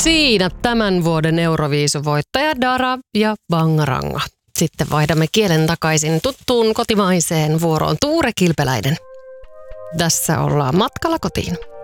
Siinä tämän vuoden Euroviisuvoittaja Dara ja Bangaranga. Sitten vaihdamme kielen takaisin tuttuun kotimaiseen vuoroon. Tuure Kilpeläinen. Tässä ollaan matkalla kotiin.